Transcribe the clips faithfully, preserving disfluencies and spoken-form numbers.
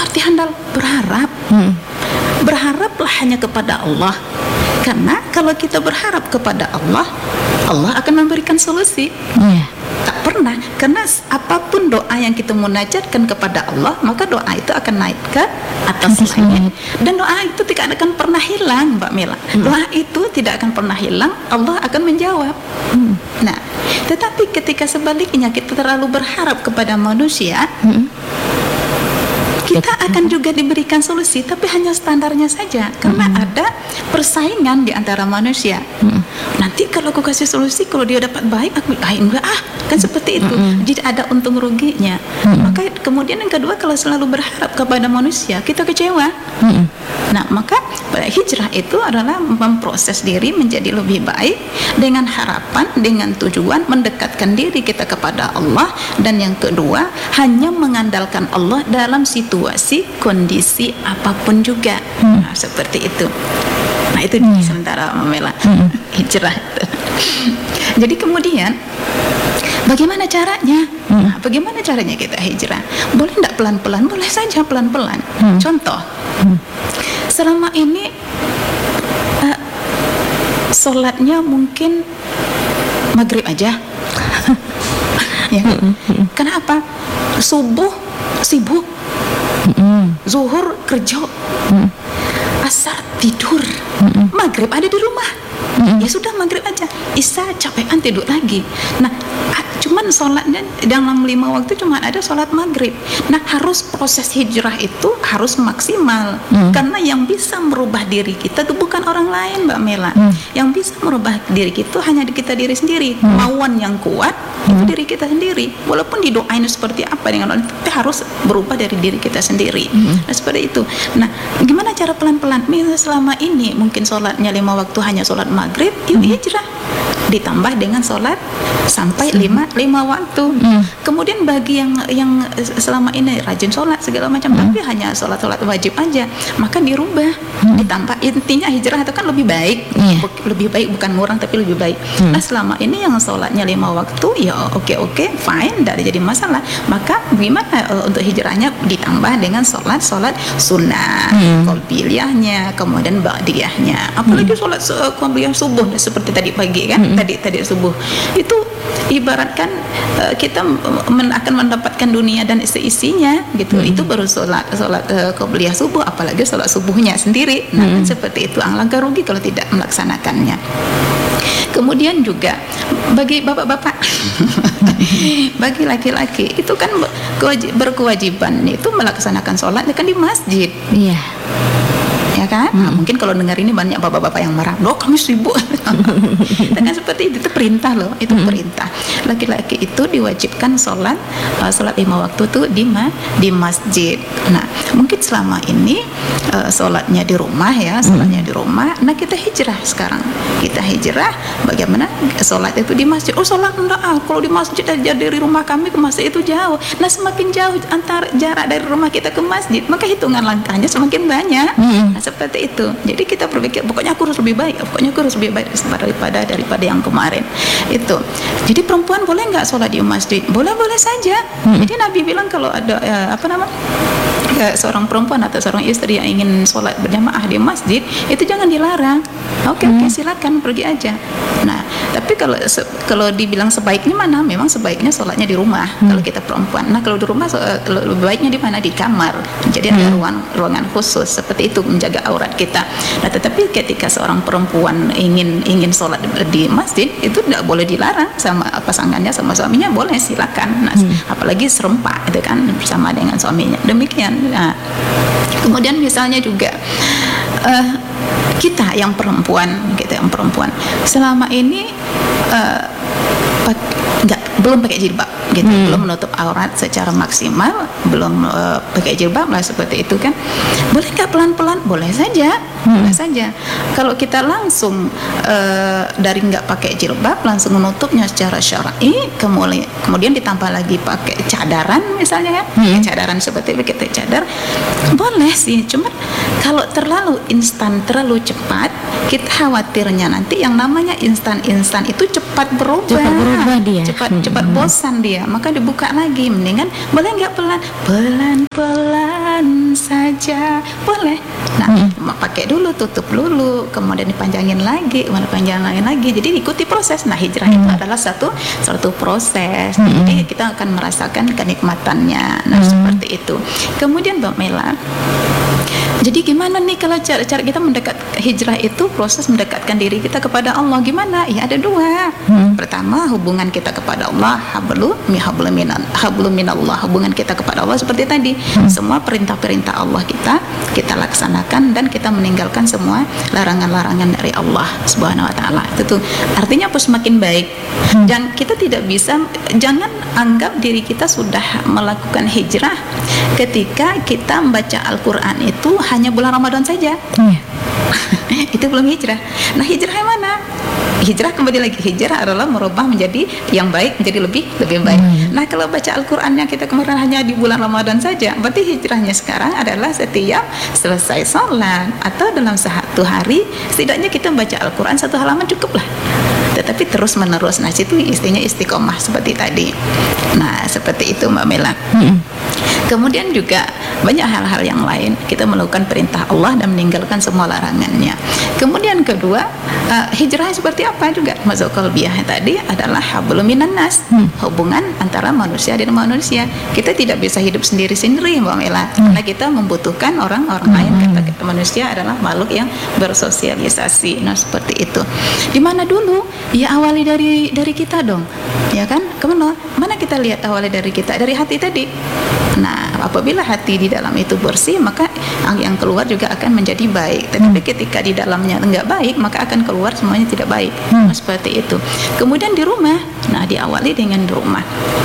seperti handal berharap. Hmm. Berharaplah hanya kepada Allah. Karena kalau kita berharap kepada Allah, Allah akan memberikan solusi. Yeah. Tak pernah, karena apapun doa yang kita munajatkan kepada Allah, maka doa itu akan naik ke atas langit. Dan doa itu tidak akan pernah hilang, Mbak Mila. Hmm. Doa itu tidak akan pernah hilang, Allah akan menjawab. Hmm. Nah, tetapi ketika sebaliknya kita terlalu berharap kepada manusia, hmm. kita akan juga diberikan solusi, tapi hanya standarnya saja, karena mm-hmm. ada persaingan di antara manusia. Mm-hmm. Nanti kalau aku kasih solusi, kalau dia dapat baik, aku ah enggak ah, kan seperti itu. Mm-hmm. Jadi ada untung ruginya. Mm-hmm. Maka kemudian yang kedua, kalau selalu berharap kepada manusia, kita kecewa. Mm-hmm. Nah, maka hijrah itu adalah memproses diri menjadi lebih baik dengan harapan, dengan tujuan mendekatkan diri kita kepada Allah, dan yang kedua hanya mengandalkan Allah dalam situasi kondisi apapun juga. Hmm. Nah, seperti itu. Nah, itu hmm. sementara membela hmm. hijrah itu. Jadi kemudian bagaimana caranya? Hmm. Nah, bagaimana caranya kita hijrah? Boleh tidak pelan-pelan? Boleh saja pelan-pelan. Hmm. Contoh, hmm. selama ini uh, sholatnya mungkin maghrib aja. Ya. Hmm. Kenapa? Subuh sibuk, hmm. zuhur kerja, hmm. asar tidur, hmm. maghrib ada di rumah. Mm-hmm. Ya sudah maghrib aja, isya capean tidur lagi. Nah, cuman sholatnya dalam lima waktu cuma ada sholat maghrib. Nah, harus proses hijrah itu harus maksimal. Mm. Karena yang bisa merubah diri kita itu bukan orang lain, Mbak Mela. Mm. Yang bisa merubah diri kita hanya di kita diri sendiri. Mm. Kemauan yang kuat mm. itu diri kita sendiri. Walaupun didoain seperti apa dengan orang, tapi harus berubah dari diri kita sendiri. Mm. Nah, seperti itu. Nah, gimana cara pelan-pelan? Misalnya selama ini mungkin sholatnya lima waktu hanya sholat maghrib, yuk hijrah ditambah dengan sholat sampai lima lima waktu. Mm. Kemudian bagi yang yang selama ini rajin sholat segala macam, mm. tapi hanya sholat sholat wajib aja, maka dirubah, mm. ditambah. Intinya hijrah itu kan lebih baik, yeah. lebih baik bukan murah tapi lebih baik. Mm. Nah, selama ini yang sholatnya lima waktu, ya oke oke fine, tidak jadi masalah. Maka gimana uh, untuk hijrahnya ditambah dengan sholat sholat sunnah, mm. qabliyahnya, kemudian ba'diyahnya. Apalagi mm. sholat uh, qabliyah subuh seperti tadi pagi kan. Mm. Tadi tadi subuh itu ibaratkan uh, kita men, akan mendapatkan dunia dan isi-isinya gitu. Hmm. Itu baru sholat sholat uh, qabliyah subuh, apalagi sholat subuhnya sendiri. Nah, hmm. seperti itu, alangkah rugi kalau tidak melaksanakannya. Kemudian juga bagi bapak-bapak, bagi laki-laki itu kan berkewajiban itu melaksanakan sholat kan di masjid. Iya. Yeah. Ya kan? Hmm. Nah, mungkin kalau dengar ini banyak bapak-bapak yang marah, loh kami sibuk. Kan seperti itu, itu perintah loh, itu hmm. perintah. Laki-laki itu diwajibkan sholat uh, sholat lima waktu tuh di ma di masjid. Nah, mungkin selama ini uh, sholatnya di rumah ya, sholatnya hmm. di rumah. Nah, kita hijrah sekarang. Kita hijrah, bagaimana sholat itu di masjid? Oh, sholat enggak, ah, kalau di masjid aja dari rumah kami ke masjid itu jauh. Nah, semakin jauh antara jarak dari rumah kita ke masjid, maka hitungan langkahnya semakin banyak. Hmm. Nah, seperti itu. Jadi kita berpikir pokoknya aku harus lebih baik, pokoknya aku harus lebih baik daripada daripada yang kemarin. Itu. Jadi perempuan boleh nggak sholat di masjid? Boleh-boleh saja. Hmm. Jadi Nabi bilang kalau ada eh, apa namanya eh, seorang perempuan atau seorang istri yang ingin sholat berjamaah di masjid, itu jangan dilarang. Oke hmm. oke silakan pergi aja. Nah, tapi kalau se- kalau dibilang sebaiknya mana? Memang sebaiknya sholatnya di rumah. Hmm. Kalau kita perempuan. Nah, kalau di rumah so, lebih baiknya di mana? Di kamar. Jadi hmm. ada ruang ruangan khusus seperti itu menjaga aurat kita. Nah, tetapi ketika seorang perempuan ingin ingin sholat di masjid, itu tidak boleh dilarang sama pasangannya, sama suaminya, boleh silakan. Nah, hmm. apalagi serempak itu kan bersama dengan suaminya. Demikian. Nah, kemudian misalnya juga uh, kita yang perempuan, kita yang perempuan selama ini uh, enggak belum pakai jilbab gitu, hmm. belum menutup aurat secara maksimal, belum uh, pakai jilbab lah seperti itu kan. Boleh nggak pelan-pelan? Boleh saja, hmm. boleh saja. Kalau kita langsung uh, dari nggak pakai jilbab langsung menutupnya secara syar'i, kemudian kemudian ditambah lagi pakai cadaran misalnya ya, hmm. cadaran seperti itu, kita cadar, boleh sih. Cuma kalau terlalu instan, terlalu cepat, kita khawatirnya nanti yang namanya instan-instan itu cepat berubah, cepat berubah dia, cepat hmm. cepat bosan dia, maka dibuka lagi. Mendingan boleh nggak pelan pelan pelan saja boleh. Nah, hmm. pakai dulu, tutup dulu, kemudian dipanjangin lagi, kemudian panjangin lagi. Jadi ikuti proses. Nah, hijrah hmm. itu adalah satu satu proses. Hmm. Jadi kita akan merasakan kenikmatannya. Nah, hmm. seperti itu. Kemudian Mbak Mela, jadi gimana nih kalau cara-cara kita mendekat hijrah itu, proses mendekatkan diri kita kepada Allah gimana? Ya ada dua. Hmm. Pertama, hubungan kita kepada Allah, hablu mi hablum minan hablum minallah, hubungan kita kepada Allah seperti tadi. Hmm. Semua perintah-perintah Allah kita kita laksanakan dan kita meninggalkan semua larangan-larangan dari Allah Subhanahu wa taala. Itu artinya apa? Semakin baik. Hmm. Dan kita tidak bisa, jangan anggap diri kita sudah melakukan hijrah ketika kita membaca Al-Qur'an itu hanya bulan Ramadan saja. Yeah. Itu belum hijrah. Nah, hijrah yang mana? Hijrah kembali lagi, hijrah adalah merubah menjadi yang baik menjadi lebih lebih baik. Hmm. Nah, kalau baca Al-Qur'annya kita kemarin hanya di bulan Ramadan saja, berarti hijrahnya sekarang adalah setiap selesai sholat atau dalam satu hari setidaknya kita baca Al-Qur'an satu halaman cukuplah. Tetapi terus menerus, nah itu istinya istiqomah seperti tadi. Nah, seperti itu Mbak Mela. Hmm. Kemudian juga banyak hal-hal yang lain, kita melakukan perintah Allah dan meninggalkan semua larangannya. Kemudian kedua, uh, hijrah seperti apa juga? Mazhab qalbiyah tadi adalah hablum minan nas, hmm. hubungan antara manusia dan manusia. Kita tidak bisa hidup sendiri-sendiri Mbak Mela, hmm. karena kita membutuhkan orang-orang hmm. lain. Kata kita manusia adalah makhluk yang bersosialisasi. Nah, seperti itu. Di mana dulu? Ya awali dari dari kita dong. Ya kan? Kemana? Mana kita lihat awali dari kita? Dari hati tadi. Nah, apabila hati di dalam itu bersih, maka yang keluar juga akan menjadi baik. Tetapi hmm. ketika di dalamnya enggak baik, maka akan keluar semuanya tidak baik. Hmm. Nah, seperti itu. Kemudian di rumah, nah diawali dengan rumah.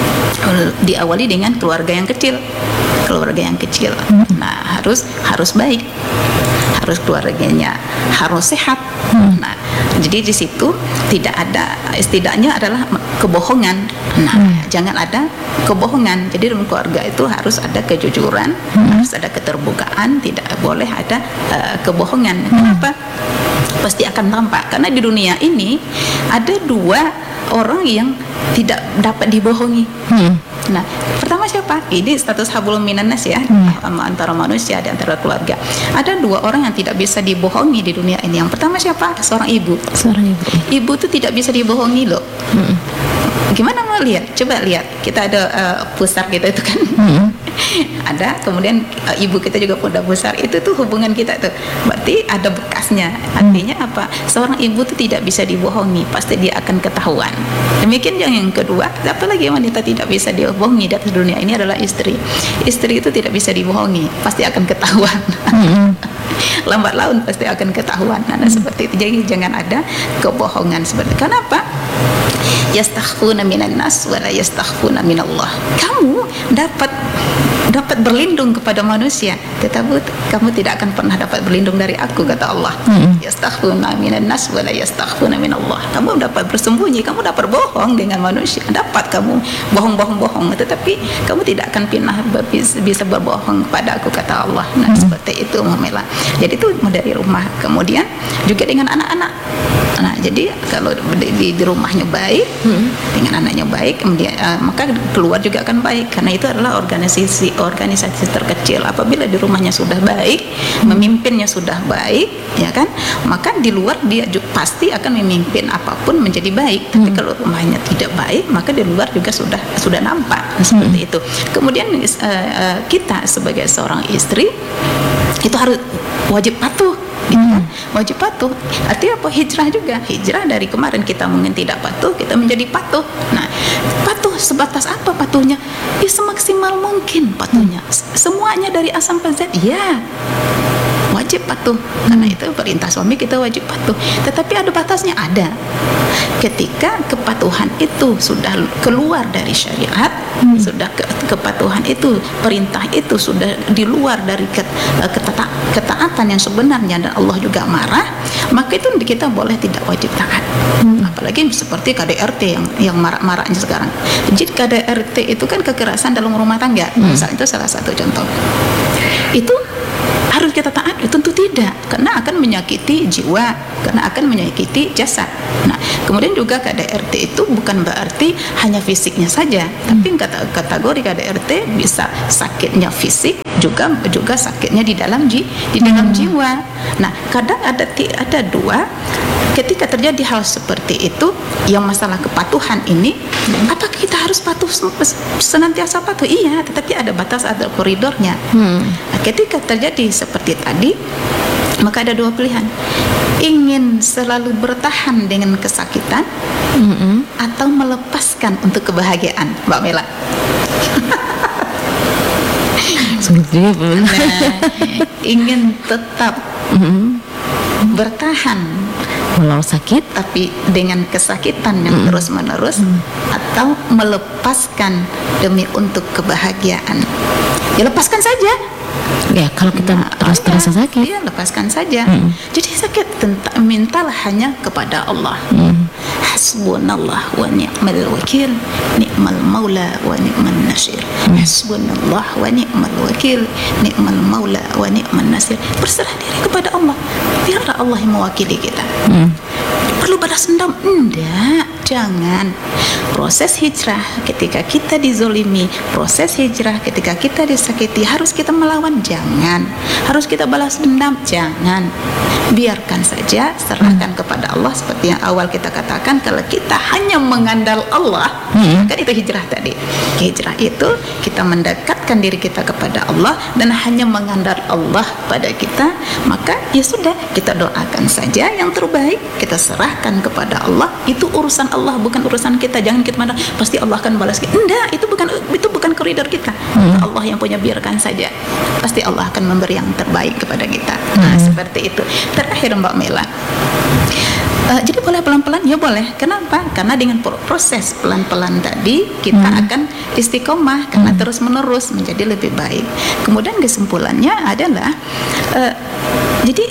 Diawali dengan keluarga yang kecil. Keluarga yang kecil. Hmm. Nah, harus harus baik. Harus keluarganya harus sehat. Hmm. Nah, jadi di situ tidak ada, setidaknya adalah kebohongan. Nah, hmm. jangan ada kebohongan. Jadi dalam keluarga itu harus ada kejujuran, hmm. harus ada keterbukaan, tidak boleh ada uh, kebohongan. Hmm. Kenapa? Pasti akan tampak. Karena di dunia ini ada dua orang yang tidak dapat dibohongi. Hmm. Nah, pertama siapa? Ini status hablum minan nas ya, hmm. antara manusia dan antara keluarga. Ada dua orang yang tidak bisa dibohongi di dunia ini. Yang pertama siapa? Seorang ibu. Seorang ibu. Ibu itu tidak bisa dibohongi loh. Hmm. Gimana mau lihat? Coba lihat. Kita ada uh, pusar kita itu kan. Hmm. Ada, kemudian uh, ibu kita juga punya pusar. Itu tuh hubungan kita tuh. Berarti ada bekasnya. Artinya apa? Seorang ibu itu tidak bisa dibohongi. Pasti dia akan ketahuan. Demikian yang yang kedua, apalagi wanita tidak bisa dibohongi di atas dunia ini adalah istri. Istri itu tidak bisa dibohongi. Pasti akan ketahuan. Hmm. Lambat laun pasti akan ketahuan. Nah, seperti itu. Jadi jangan ada kebohongan seperti. Kenapa? Yastakhfuna minan nas wa la yastakhfuna minallah. Kamu dapat dapat berlindung kepada manusia, tetapi kamu tidak akan pernah dapat berlindung dari aku, kata Allah. Hmm. Yastakhfuna minan nas wa la yastakhfuna minallah. Kamu dapat bersembunyi, kamu dapat berbohong dengan manusia, dapat kamu bohong-bohong-bohong, tetapi kamu tidak akan pernah bisa berbohong kepada aku, kata Allah. Nah, hmm. seperti itu Mela. Jadi itu dari rumah. Kemudian juga dengan anak-anak. Nah, jadi kalau di, di rumahnya baik, hmm. dengan anaknya baik, kemudian uh, maka keluar juga akan baik, karena itu adalah organisasi organisasi terkecil. Apabila di rumahnya sudah baik, hmm. memimpinnya sudah baik, ya kan, maka di luar dia juga pasti akan memimpin apapun menjadi baik. Tapi hmm. kalau rumahnya tidak baik, maka di luar juga sudah sudah nampak. Nah, seperti hmm. itu. Kemudian uh, uh, kita sebagai seorang istri itu harus wajib patuh. Gitu kan? Wajib patuh. Artinya apa? Hijrah juga. Hijrah dari kemarin kita mungkin tidak patuh, kita menjadi patuh. Nah, patuh sebatas apa patuhnya? Ya semaksimal mungkin patuhnya. Semuanya dari A sampai Z. Ya. Wajib patuh. Karena itu perintah suami, kita wajib patuh. Tetapi ada batasnya, ada. Ketika kepatuhan itu sudah keluar dari syariat, hmm. sudah ke, kepatuhan itu, perintah itu sudah di luar dari ket, ketata, ketaatan yang sebenarnya dan Allah juga marah, maka itu kita boleh tidak wajib taat. Hmm. Apalagi seperti K D R T yang yang marak-maraknya sekarang. Jadi K D R T itu kan kekerasan dalam rumah tangga. Hmm. Misalnya itu salah satu contoh. Itu harus kita taat? Tentu tidak, karena akan menyakiti jiwa, karena akan menyakiti jasad. Nah, kemudian juga K D R T itu bukan berarti hanya fisiknya saja, hmm. tapi kata kategori K D R T bisa sakitnya fisik juga juga sakitnya di dalam ji, di dalam hmm. jiwa. Nah, kadang ada ada dua, ketika terjadi hal seperti itu, yang masalah kepatuhan ini, hmm. apakah kita harus patuh senantiasa patuh? Iya, tetapi ada batas, ada koridornya. Hmm. Nah, ketika terjadi seperti tadi, maka ada dua pilihan: ingin selalu bertahan dengan kesakitan, hmm. atau melepaskan untuk kebahagiaan, Mbak Mela. Nah, ingin tetap mm-hmm. bertahan walau sakit, tapi dengan kesakitan yang mm-hmm. terus menerus, mm-hmm. atau melepaskan demi untuk kebahagiaan. Ya lepaskan saja. Ya, kalau kita nah, terus ya, terasa sakit, ya lepaskan saja. Mm. Jadi sakit, tentang mintalah hanya kepada Allah. Mm. Hasbunallah wa ni'mal wakil, ni'mal maula wa ni'mal nasir. Mm. Hasbunallah wa ni'mal wakil, ni'mal maula wa ni'mal nasir. Berserah diri kepada Allah. Biarlah Allah yang mewakili kita. Mm. Perlu balas dendam? Enggak, jangan. Proses hijrah ketika kita dizolimi, proses hijrah ketika kita disakiti, harus kita melawan? Jangan. Harus kita balas dendam? Jangan. Biarkan saja, serahkan hmm. kepada Allah. Seperti yang awal kita katakan, kalau kita hanya mengandal Allah, hmm. kan itu hijrah tadi. Hijrah itu kita mendekatkan diri kita kepada Allah dan hanya mengandal Allah pada kita, maka ya sudah, kita doakan saja yang terbaik, kita serahkan kepada Allah. Itu urusan Allah, bukan urusan kita. Jangan kita mandang pasti Allah akan balas kita. Enggak, itu bukan itu bukan koridor kita. hmm. Allah yang punya, biarkan saja, pasti Allah akan memberi yang terbaik kepada kita. Nah, hmm. seperti itu. Terakhir Mbak Mela, uh, jadi boleh pelan-pelan? Ya boleh. Kenapa? Karena dengan proses pelan-pelan tadi kita hmm. akan istiqomah, karena hmm. terus menerus menjadi lebih baik. Kemudian kesimpulannya adalah uh, jadi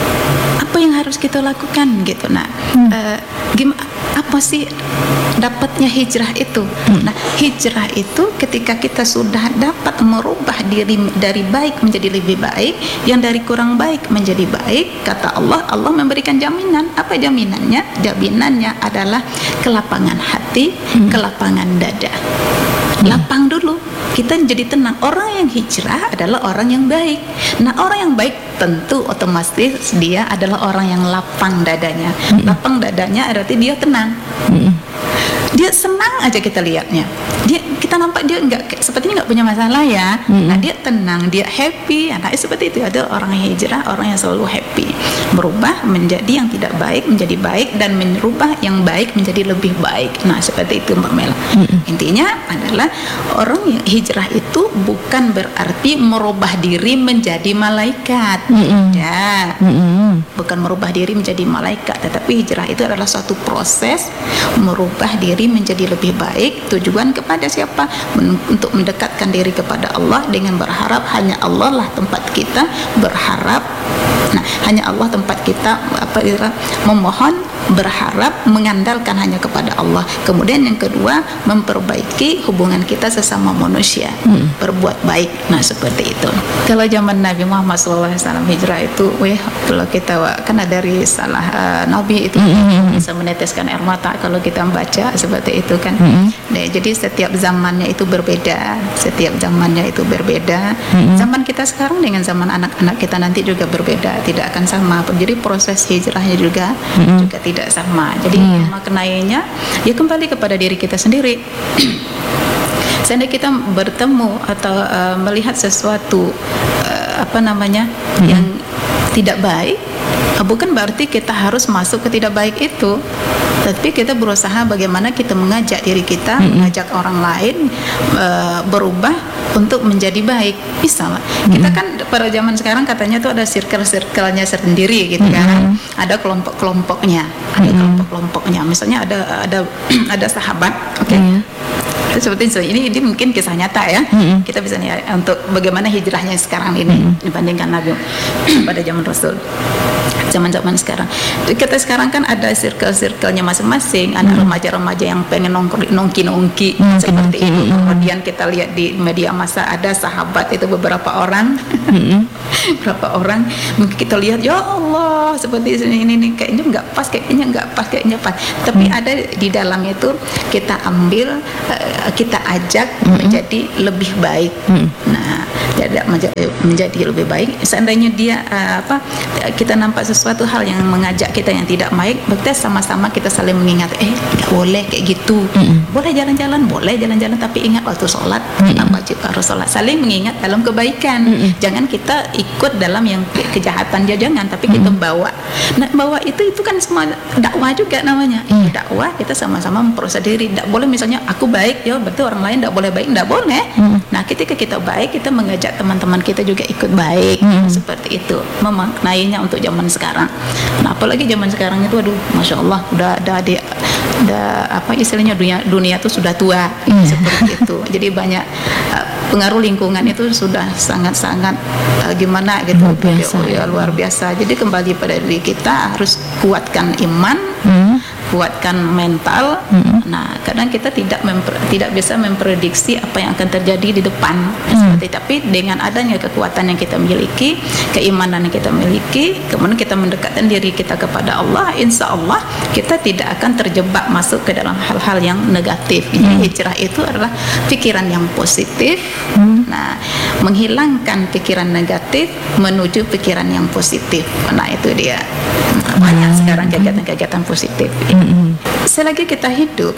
apa yang harus kita lakukan gitu. Nah, hmm. uh, gimana, apa sih dapatnya hijrah itu? Hmm. Nah, hijrah itu ketika kita sudah dapat merubah diri dari baik menjadi lebih baik, yang dari kurang baik menjadi baik, kata Allah, Allah memberikan jaminan. Apa jaminannya? Jaminannya adalah kelapangan hati, hmm. kelapangan dada. Hmm. Lapang dulu, kita jadi tenang. Orang yang hijrah adalah orang yang baik. Nah, orang yang baik tentu otomatis dia adalah orang yang lapang dadanya. Hmm. Lapang dadanya artinya dia tenang. Hmm. Dia senang aja kita lihatnya. Dia, kita nampak dia nggak, sepertinya nggak punya masalah ya. Hmm. Nah, dia tenang, dia happy. Nah, seperti itu. Ada orang yang hijrah, orang yang selalu happy, berubah menjadi yang tidak baik menjadi baik, dan merubah yang baik menjadi lebih baik. Nah, seperti itu Mbak Mela. Hmm. Intinya adalah orang yang hijrah itu bukan berarti merubah diri menjadi malaikat. Hmm. Ya, hmm. bukan merubah diri menjadi malaikat, tetapi hijrah itu adalah suatu proses merubah diri menjadi lebih baik. Tujuan kepada siapa? Men- untuk mendekatkan diri kepada Allah dengan berharap hanya Allah lah tempat kita berharap. Nah, hanya Allah tempat kita apa memohon, berharap, mengandalkan hanya kepada Allah. Kemudian yang kedua, memperbaiki hubungan kita sesama manusia, hmm. berbuat baik. Nah, seperti itu. Kalau zaman Nabi Muhammad shallallahu alaihi wasallam hijrah itu, weh, kalau kita karena dari salah uh, Nabi itu hmm. bisa meneteskan air mata kalau kita membaca seperti itu kan. Hmm. Nah, jadi setiap zamannya itu berbeda, setiap zamannya itu berbeda. Hmm. Zaman kita sekarang dengan zaman anak-anak kita nanti juga berbeda, tidak akan sama. Jadi proses hijrahnya juga hmm. juga tidak sama. Jadi hmm. maknanya ya kembali kepada diri kita sendiri. Seandainya kita bertemu atau uh, melihat sesuatu uh, apa namanya hmm. yang tidak baik, bukan berarti kita harus masuk ke tidak baik itu, tapi kita berusaha bagaimana kita mengajak diri kita, hmm. mengajak orang lain uh, berubah untuk menjadi baik. Misalnya hmm. kita kan pada zaman sekarang katanya tuh ada circle-circle-nya sendiri gitu hmm. kan, ada kelompok-kelompoknya, ada hmm. kelompok-kelompoknya. Misalnya ada ada ada sahabat, oke. Okay? Hmm. Seperti ini, ini mungkin kisah nyata ya. Mm-hmm. Kita bisa nih untuk bagaimana hijrahnya sekarang ini mm-hmm. dibandingkan Nabi pada zaman Rasul. Zaman-zaman sekarang, kita sekarang kan ada circle-circle-nya masing-masing. Anak mm-hmm. remaja-remaja yang pengen nongki-nongki mm-hmm. seperti itu. Mm-hmm. Kemudian kita lihat di media massa ada sahabat itu beberapa orang, mm-hmm. beberapa orang. Mungkin kita lihat, ya Allah, seperti ini, ini, ini kayaknya nggak pas, kayaknya nggak pas, kayaknya pas. Tapi mm-hmm. ada di dalamnya itu kita ambil, uh, kita ajak mm-hmm. menjadi lebih baik. Mm-hmm. Nah, tidak menjadi, menjadi lebih baik. Seandainya dia uh, apa kita nampak sesuatu hal yang mengajak kita yang tidak baik, berarti sama-sama kita saling mengingat, eh tidak boleh kayak gitu. Mm-hmm. Boleh jalan-jalan, boleh jalan-jalan, tapi ingat waktu sholat, mm-hmm. wajib harus sholat. Saling mengingat dalam kebaikan. Mm-hmm. Jangan kita ikut dalam yang kejahatan dia, jangan, tapi kita mm-hmm. bawa. Nah, bawa itu itu kan semua dakwah juga namanya. Mm-hmm. Dakwah kita sama-sama memproses diri. Tidak boleh misalnya aku baik, ya berarti orang lain tidak boleh baik, tidak boleh. Mm-hmm. Nah, ketika kita baik, kita mengajak teman-teman kita juga ikut baik. Mm-hmm. Seperti itu. Memaknainya untuk zaman sekarang. Nah, apalagi zaman sekarang itu, aduh, masya Allah, udah ada dia, udah apa istilahnya dunia dunia itu sudah tua, mm. seperti itu. Jadi banyak uh, pengaruh lingkungan itu sudah sangat-sangat uh, gimana gitu, luar biasa. Ya, luar biasa. Jadi kembali pada diri kita, harus kuatkan iman, mm. kuatkan mental. Mm. Nah, kadang kita tidak memper, tidak bisa memprediksi apa yang akan terjadi di depan. Mm. Seperti tapi dengan adanya kekuatan yang kita miliki, keimanan yang kita miliki, kemudian kita mendekatkan diri kita kepada Allah, insya Allah kita tidak akan terjebak masuk ke dalam hal-hal yang negatif. Jadi hmm. hijrah itu adalah pikiran yang positif. Hmm. Nah, menghilangkan pikiran negatif menuju pikiran yang positif. Nah, itu dia. Banyak hmm. sekarang kegiatan-kegiatan positif. Hmm. Selagi kita hidup,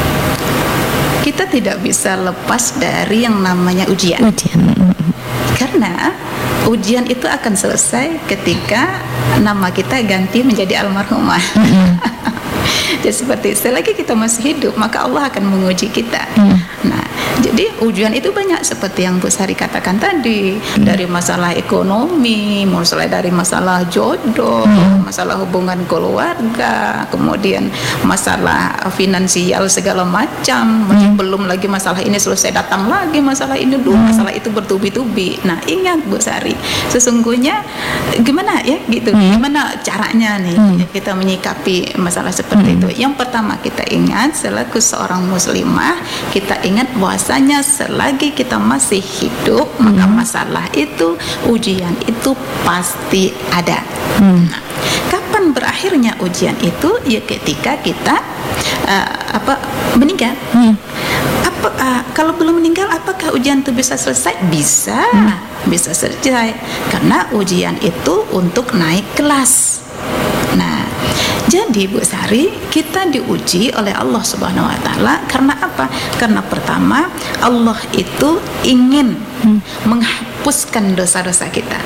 kita tidak bisa lepas dari yang namanya ujian. Ujian. Karena ujian itu akan selesai ketika nama kita ganti menjadi almarhumah. Mm-hmm. Jadi seperti selagi kita masih hidup, maka Allah akan menguji kita. Mm. Nah, jadi ujian itu banyak seperti yang Bu Sari katakan tadi, mm. dari masalah ekonomi, mulai dari masalah jodoh, mm. masalah hubungan keluarga, kemudian masalah finansial segala macam, mm. belum lagi masalah ini selesai datang lagi masalah ini dulu, mm. masalah itu bertubi-tubi. Nah, ingat Bu Sari, sesungguhnya gimana ya gitu, mm. gimana caranya nih mm. kita menyikapi masalah seperti mm. itu. Yang pertama kita ingat, selaku seorang muslimah, kita ingat bahwasanya selagi kita masih hidup, mm. maka masalah itu, ujian itu pasti ada. Mm. Nah, kapan berakhirnya ujian itu? Ya ketika kita uh, apa meninggal. Mm. Apa, uh, kalau belum meninggal, apakah ujian itu bisa selesai? Bisa, mm. bisa selesai. Karena ujian itu untuk naik kelas. Nah, jadi Bu Sari, kita diuji oleh Allah Subhanahu wa taala karena apa? Karena pertama, Allah itu ingin hmm. menghapuskan dosa-dosa kita.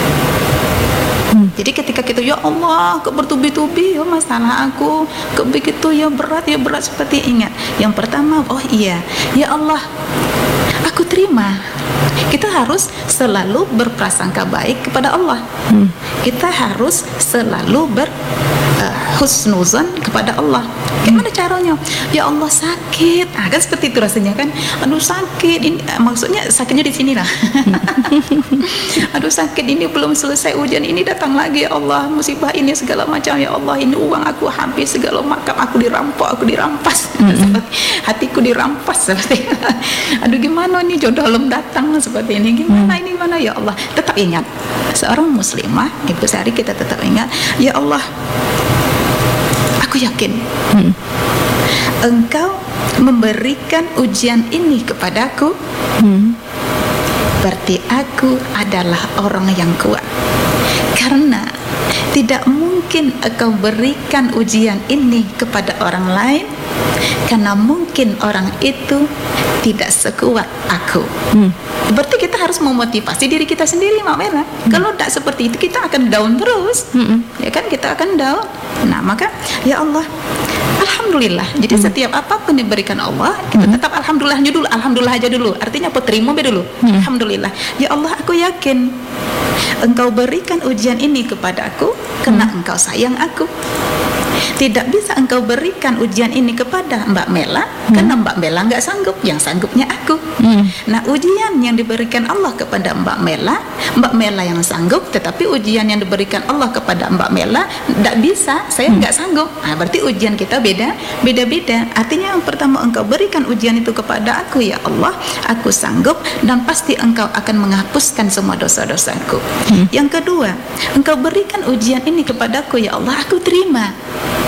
Hmm. Jadi ketika kita, ya Allah, kok bertubi-tubi ya masalah aku, kok begitu ya berat, ya berat, seperti ingat. Yang pertama, oh iya, ya Allah, aku terima. Kita harus selalu berprasangka baik kepada Allah. Hmm. Kita harus selalu ber uh, husnuzan kepada Allah. Gimana caranya? Ya Allah, sakit. Ah, kan seperti itu rasanya kan. Aduh sakit. Ini, maksudnya sakitnya di sini lah. Aduh sakit, ini belum selesai ujian, ini datang lagi ya Allah, musibah ini segala macam ya Allah, ini uang aku habis segala macam, aku dirampok, aku dirampas. Mm-hmm. Hatiku dirampas seperti. Aduh gimana nih, jodoh belum datang seperti ini. Gimana ini, gimana ya Allah? Tetap ingat, seorang muslimah, Ibu Sari, kita tetap ingat, ya Allah, aku yakin hmm. Engkau memberikan ujian ini kepadaku, hmm. berarti aku adalah orang yang kuat. Karena tidak mungkin engkau berikan ujian ini kepada orang lain, karena mungkin orang itu tidak sekuat aku. hmm. Berarti kita harus memotivasi diri kita sendiri, Mak Mela. hmm. Kalau tidak seperti itu, kita akan down terus. hmm. Ya kan, kita akan down. Nah maka ya Allah, alhamdulillah. Jadi hmm. setiap apapun diberikan Allah, kita hmm. tetap alhamdulillah aja dulu. Alhamdulillah aja dulu. Artinya apa? Terima be dulu. hmm. Alhamdulillah. Ya Allah, aku yakin Engkau berikan ujian ini kepadaku karena hmm. Engkau sayang aku. Tidak bisa Engkau berikan ujian ini kepada Mbak Mela hmm. karena Mbak Mela nggak sanggup, yang sanggupnya aku. hmm. Nah, ujian yang diberikan Allah kepada Mbak Mela, Mbak Mela yang sanggup, tetapi ujian yang diberikan Allah kepada Mbak Mela tidak bisa, saya nggak hmm. sanggup. Nah, berarti ujian kita beda, beda-beda. Artinya yang pertama, Engkau berikan ujian itu kepada aku, ya Allah, aku sanggup dan pasti Engkau akan menghapuskan semua dosa-dosaku. hmm. Yang kedua, Engkau berikan ujian ini kepadaku, ya Allah, aku terima.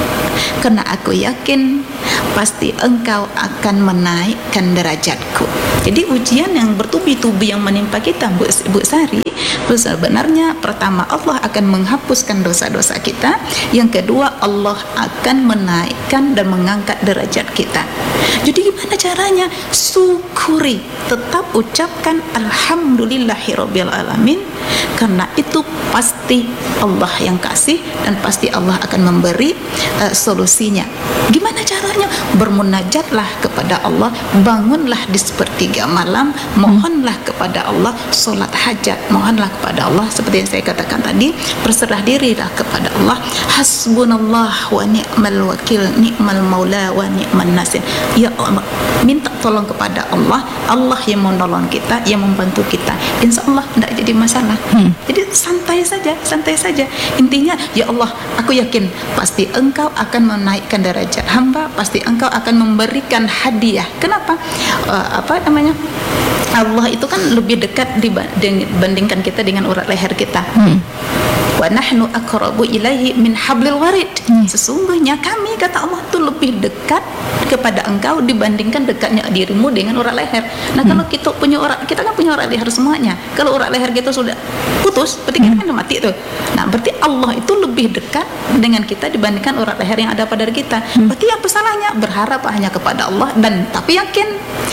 karena aku yakin pasti engkau akan menaikkan derajatku. Jadi ujian yang bertubi-tubi yang menimpa kita, Bu, Bu Sari, sebenarnya pertama Allah akan menghapuskan dosa-dosa kita, yang kedua Allah akan menaikkan dan mengangkat derajat kita. Jadi gimana caranya? Syukuri, tetap ucapkan alhamdulillahirabbil alamin, karena itu pasti Allah yang kasih dan pasti Allah akan memberi uh, solusinya. Gimana caranya? Bermunajatlah kepada Allah, bangunlah di sepertiga malam, mohonlah kepada Allah, solat hajat, mohonlah kepada Allah seperti yang saya katakan tadi, berserah dirilah kepada Allah. Hasbunallah wa ni'mal wakil, ni'mal maula wa ni'man nasir. Ya Allah, minta tolong kepada Allah, Allah yang menolong kita, yang membantu kita, insya Allah tidak jadi masalah. hmm. Jadi santai saja, santai saja. Intinya, ya Allah, aku yakin pasti engkau akan menaikkan derajat hamba, pasti engkau akan memberikan hadiah. Kenapa? Uh, apa namanya, Allah itu kan lebih dekat dibandingkan kita dengan urat leher kita. hmm. Wa nahnu aqrabu ilaihi min hablil warid. hmm. Sesungguhnya kami, kata Allah, itu lebih dekat kepada engkau dibandingkan dekatnya dirimu dengan urat leher. Nah, hmm. kalau kita punya urat, kita kan punya urat leher semuanya. Kalau urat leher kita sudah putus, berarti kita kan mati tuh. Nah, berarti Allah itu lebih dekat dengan kita dibandingkan urat leher yang ada pada kita. hmm. Berarti apa salahnya? Berharap hanya kepada Allah, dan tapi yakin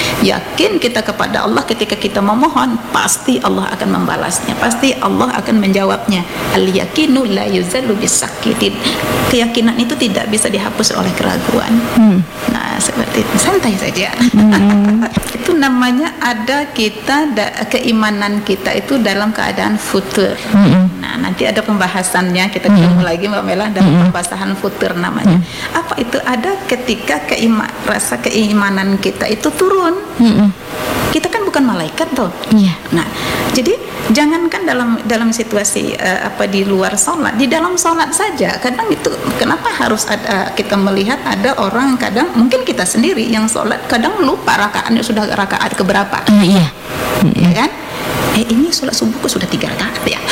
yakin kita kepada Allah. Ketika kita memohon, pasti Allah akan membalasnya, pasti Allah akan menjawabnya. Al-yakinu la yuzalu bisakitin. Keyakinan itu tidak bisa dihapus oleh keraguan. hmm. Nah, seperti itu, santai saja. hmm. Itu namanya ada kita da, keimanan kita itu dalam keadaan futur. hmm. Nah, nanti ada pembahasannya, kita ketemu hmm. lagi Mbak Mela dalam hmm. pembahasan futur namanya. hmm. Apa itu? Ada ketika keima, rasa keimanan kita itu turun. hmm. Kita kan bukan malaikat tuh. Iya. Nah, jadi jangankan dalam dalam situasi uh, apa di luar sholat, di dalam sholat saja kadang itu, kenapa harus ada, kita melihat ada orang kadang, mungkin kita sendiri yang sholat kadang lupa rakaatnya sudah rakaat keberapa. Uh, iya. Ya kan? Eh ini sholat subuh kok sudah tiga rakaat ya?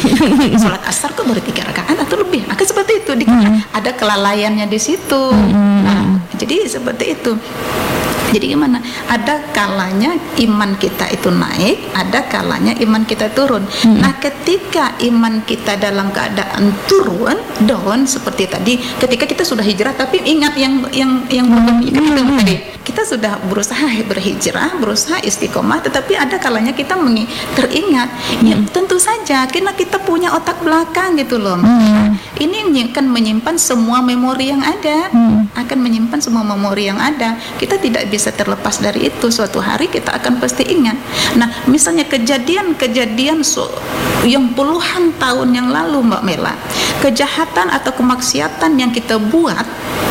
Sholat asar kok baru tiga rakaat atau lebih? Akan seperti itu. Di, mm. Ada kelalaiannya di situ. Mm. Nah, jadi seperti itu. Jadi gimana? Ada kalanya iman kita itu naik, ada kalanya iman kita turun. Hmm. Nah, ketika iman kita dalam keadaan turun, down seperti tadi, ketika kita sudah hijrah, tapi ingat yang yang yang hmm. kita hmm. tadi, kita sudah berusaha berhijrah, berusaha istiqomah, tetapi ada kalanya kita mengi- teringat. Hmm. Ya, tentu saja, karena kita punya otak belakang gitu loh. Hmm. Ini akan menyimpan semua memori yang ada, hmm. akan menyimpan semua memori yang ada. Kita tidak bisa terlepas dari itu. Suatu hari kita akan pasti ingat. Nah, misalnya kejadian-kejadian so, yang puluhan tahun yang lalu, Mbak Mela, kejahatan atau kemaksiatan yang kita buat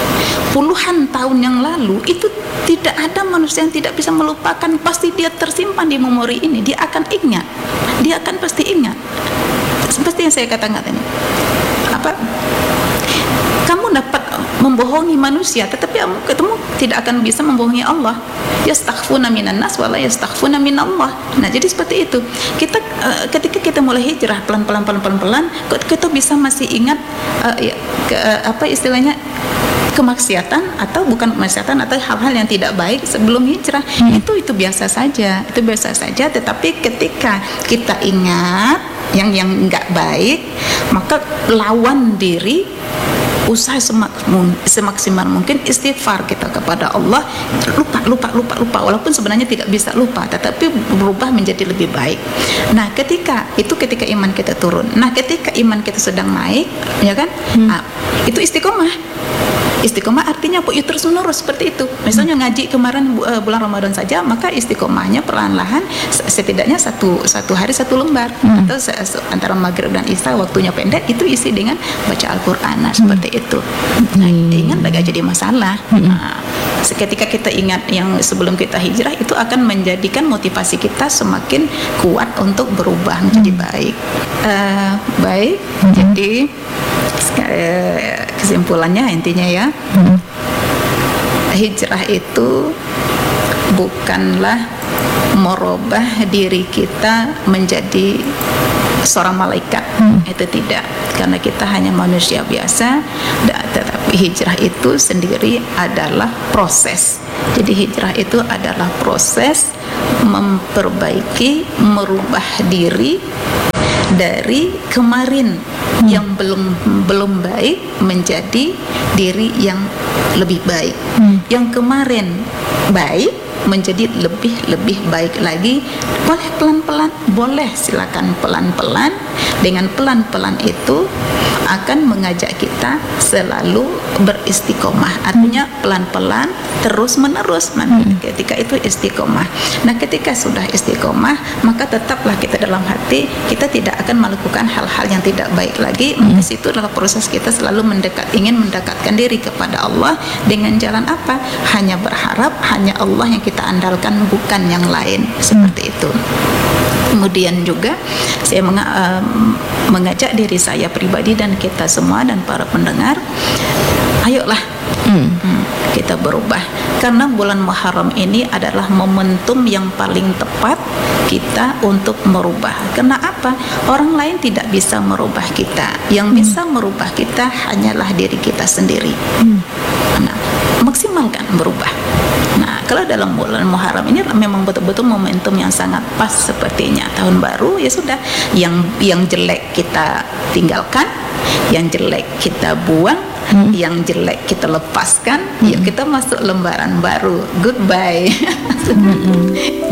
puluhan tahun yang lalu, itu tidak ada manusia yang tidak bisa melupakan. Pasti dia tersimpan di memori ini, dia akan ingat, dia akan pasti ingat. Seperti yang saya katakan tadi, apa, kamu dapat membohongi manusia, tetapi kamu ketemu tidak akan bisa membohongi Allah. Yastakhfuna minan nas wala yastakhfuna minallah. Nah, jadi seperti itu. Kita uh, ketika kita mulai hijrah pelan-pelan pelan-pelan, kita bisa masih ingat uh, ya, ke, uh, apa istilahnya, kemaksiatan atau bukan kemaksiatan atau hal-hal yang tidak baik sebelum hijrah. hmm. itu itu biasa saja, itu biasa saja. Tetapi ketika kita ingat yang yang nggak baik, maka lawan diri, usaha semak, semaksimal mungkin istighfar kita kepada Allah, lupa lupa lupa lupa walaupun sebenarnya tidak bisa lupa, tetapi berubah menjadi lebih baik. Nah, ketika itu ketika iman kita turun. Nah, ketika iman kita sedang naik, ya kan, hmm. nah, itu istiqomah. Istiqomah artinya apa? Ya, terus menerus seperti itu. Misalnya ngaji kemarin uh, bulan Ramadan saja, maka istiqomahnya perlahan-lahan setidaknya satu satu hari satu lembar, hmm. atau se- se- antara maghrib dan isya waktunya pendek, itu isi dengan baca Al-Qur'an. Nah, seperti hmm. itu. Nah, ingat gak jadi masalah. Hmm. Nah, ketika kita ingat yang sebelum kita hijrah, itu akan menjadikan motivasi kita semakin kuat untuk berubah menjadi hmm. baik. Uh, baik. Hmm. Jadi kesimpulannya intinya ya, hmm. hijrah itu bukanlah merubah diri kita menjadi seorang malaikat, itu tidak, karena kita hanya manusia biasa. Da- tetapi hijrah itu sendiri adalah proses. Jadi hijrah itu adalah proses memperbaiki, merubah diri dari kemarin yang belum belum baik menjadi diri yang lebih baik. Yang kemarin baik menjadi lebih lebih baik lagi. Boleh pelan-pelan, boleh silakan pelan-pelan. Dengan pelan-pelan itu akan mengajak kita selalu beristiqomah. Artinya pelan-pelan, terus menerus. Ketika itu istiqomah. Nah, ketika sudah istiqomah, maka tetaplah kita dalam hati kita tidak akan melakukan hal-hal yang tidak baik lagi. Maka situ adalah proses kita selalu mendekat, ingin mendekatkan diri kepada Allah dengan jalan apa? Hanya berharap, hanya Allah yang kita andalkan, bukan yang lain. Seperti itu. Kemudian juga saya meng, uh, mengajak diri saya pribadi dan kita semua dan para pendengar, ayolah hmm. Hmm, kita berubah, karena bulan Muharram ini adalah momentum yang paling tepat kita untuk merubah. Karena apa? Orang lain tidak bisa merubah kita. Yang hmm. bisa merubah kita hanyalah diri kita sendiri. Hmm. Nah, maksimalkan berubah. Nah, kalau dalam bulan Muharram ini memang betul-betul momentum yang sangat pas sepertinya. Tahun baru, ya sudah, yang yang jelek kita tinggalkan, yang jelek kita buang, hmm. yang jelek kita lepaskan, hmm. yuk kita masuk lembaran baru. Goodbye. Hmm.